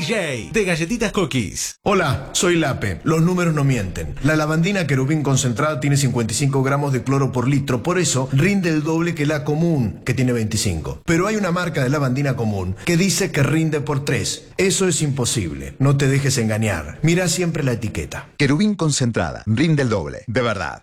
DJ de Galletitas Cookies. Hola, soy Lape. Los números no mienten. La lavandina Querubín concentrada tiene 55 gramos de cloro por litro, por eso rinde el doble que la común, que tiene 25. Pero hay una marca de lavandina común que dice que rinde por 3. Eso es imposible. No te dejes engañar. Mira siempre la etiqueta. Querubín concentrada. Rinde el doble. De verdad.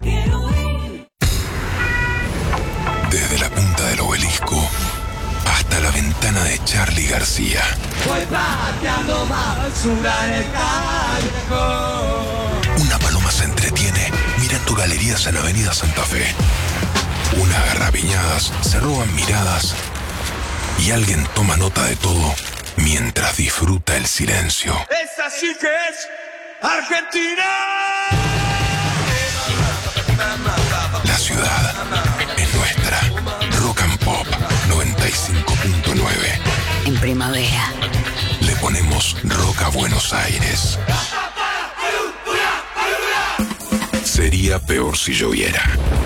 Desde la punta del obelisco hasta la ventana de Charly García. Voy pateando basura en el callejón. Una paloma se entretiene mirando galerías en Avenida Santa Fe. Unas garrapiñadas se roban miradas y alguien toma nota de todo mientras disfruta el silencio. Esa sí que es Argentina. La ciudad es nuestra. Rock and Pop 95.9. En primavera Le ponemos rock a Buenos Aires. Sería peor si lloviera.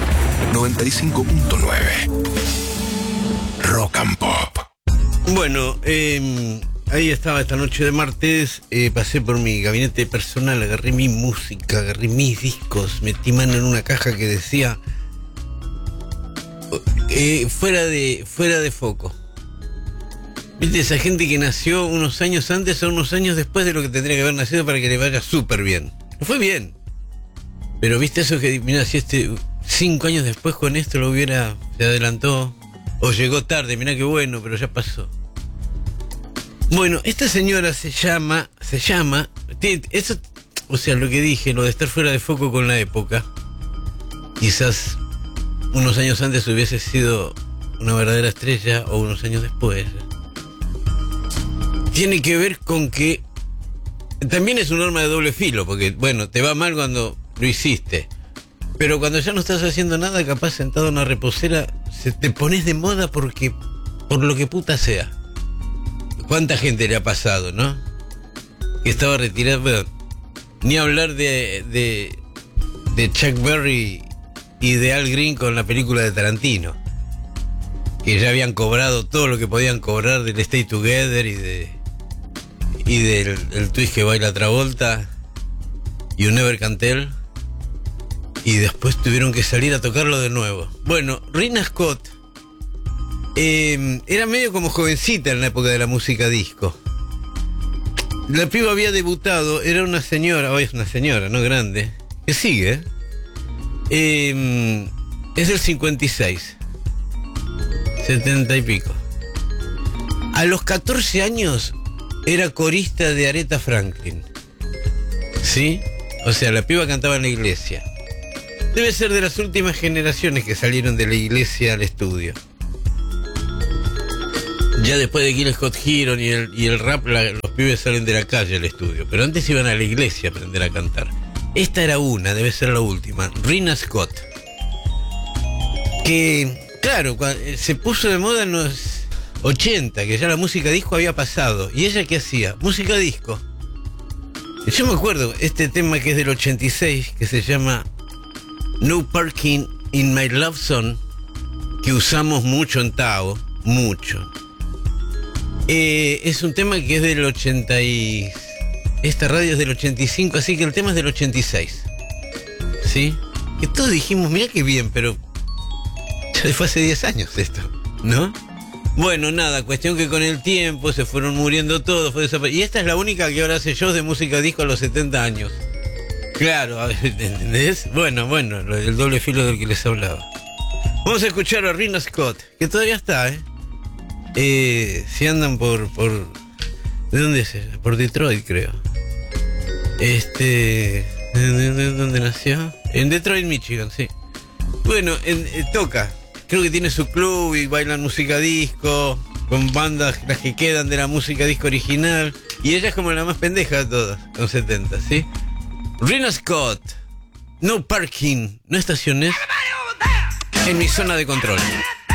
95.9. Rock and Pop. Bueno, ahí estaba esta noche de martes, pasé por mi gabinete personal, agarré mi música, agarré mis discos, metí mano en una caja que decía fuera de foco. ¿Viste? Esa gente que nació unos años antes o unos años después de lo que tendría que haber nacido para que le vaya súper bien. No fue bien. Pero viste eso que, mira, si 5 años después con esto se adelantó, o llegó tarde, mira qué bueno, pero ya pasó. Bueno, esta señora se llama, eso, o sea, lo que dije, lo de estar fuera de foco con la época, quizás unos años antes hubiese sido una verdadera estrella, o unos años después. Tiene que ver con que también es un arma de doble filo, porque, bueno, te va mal cuando lo hiciste, pero cuando ya no estás haciendo nada, capaz sentado en una reposera, te pones de moda por lo que puta sea. ¿Cuánta gente le ha pasado, no? Que estaba retirado, bueno, ni hablar de Chuck Berry y de Al Green con la película de Tarantino, que ya habían cobrado todo lo que podían cobrar del Stay Together y del el twist que baila Travolta, You Never Can Tell, y después tuvieron que salir a tocarlo de nuevo. Bueno, Rina Scott era medio como jovencita en la época de la música disco. La piba había debutado, era una señora, hoy es una señora, no grande, que sigue. Es del 56, 70 y pico. A los 14 años era corista de Aretha Franklin. ¿Sí? O sea, la piba cantaba en la iglesia. Debe ser de las últimas generaciones que salieron de la iglesia al estudio. Ya después de Gil Scott Heron y el rap, los pibes salen de la calle al estudio. Pero antes iban a la iglesia a aprender a cantar. Esta era debe ser la última. Rina Scott. Que, claro, se puso de moda en los 80, que ya la música disco había pasado. ¿Y ella qué hacía? Música disco. Yo me acuerdo, este tema que es del 86, que se llama No Parking in My Love Zone, que usamos mucho en Tao, mucho. Es un tema que es del 80 y... Esta radio es del 85, así que el tema es del 86. ¿Sí? Que todos dijimos, mirá qué bien, pero... Ya fue hace 10 años esto, ¿no? Bueno, nada, cuestión que con el tiempo se fueron muriendo todos, y esta es la única que ahora hace shows de música disco a los 70 años. Claro, a ver, ¿entendés? Bueno, el doble filo del que les hablaba. Vamos a escuchar a Rina Scott, que todavía está, si andan por ¿de dónde es ella? Por Detroit, creo. ¿Dónde nació? En Detroit, Michigan, sí. Bueno, toca. Creo que tiene su club y bailan música disco, con bandas, las que quedan de la música disco original. Y ella es como la más pendeja de todas, con 70, ¿sí? Rina Scott, No Parking, no estaciones en mi zona de control.